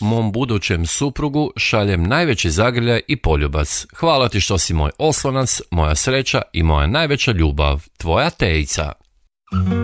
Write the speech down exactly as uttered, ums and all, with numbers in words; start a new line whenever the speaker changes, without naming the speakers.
mom budućem suprugu šaljem najveći zagrljaj i poljubac. Hvala ti što si moj oslonac, moja sreća i moja najveća ljubav. Tvoja Tejica.